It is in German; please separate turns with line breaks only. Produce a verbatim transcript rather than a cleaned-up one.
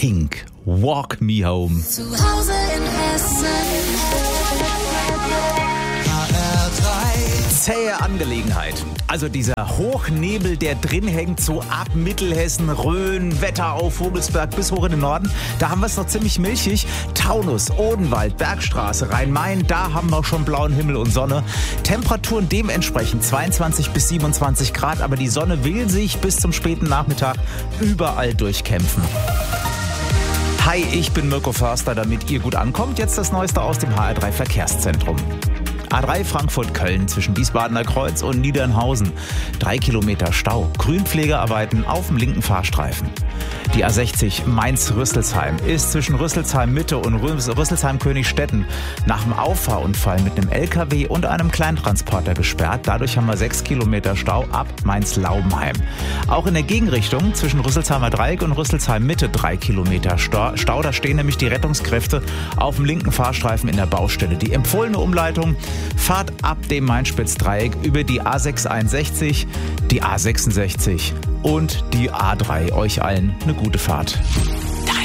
Pink, Walk Me Home.
Zu Hause in Hessen.
Zähe Angelegenheit. Also dieser Hochnebel, der drin hängt, so ab Mittelhessen, Rhön, Wetterau, Vogelsberg bis hoch in den Norden. Da haben wir es noch ziemlich milchig. Taunus, Odenwald, Bergstraße, Rhein-Main, da haben wir schon blauen Himmel und Sonne. Temperaturen dementsprechend zweiundzwanzig bis siebenundzwanzig Grad, aber die Sonne will sich bis zum späten Nachmittag überall durchkämpfen. Hi, ich bin Mirko Förster, damit ihr gut ankommt. Jetzt das Neueste aus dem H R drei Verkehrszentrum. A drei Frankfurt-Köln zwischen Wiesbadener Kreuz und Niedernhausen. Drei Kilometer Stau. Grünpflegearbeiten auf dem linken Fahrstreifen. Die A sechzig Mainz-Rüsselsheim ist zwischen Rüsselsheim-Mitte und Rüsselsheim-Königstetten nach dem Auffahrunfall mit einem L K W und einem Kleintransporter gesperrt. Dadurch haben wir sechs Kilometer Stau ab Mainz-Laubenheim. Auch in der Gegenrichtung zwischen Rüsselsheimer Dreieck und Rüsselsheim-Mitte drei Kilometer Stau. Da stehen nämlich die Rettungskräfte auf dem linken Fahrstreifen in der Baustelle. Die empfohlene Umleitung: Fahrt ab dem Main-Spitz-Dreieck über die A sechshunderteinundsechzig, die A sechsundsechzig und die A drei. Euch allen eine gute Fahrt.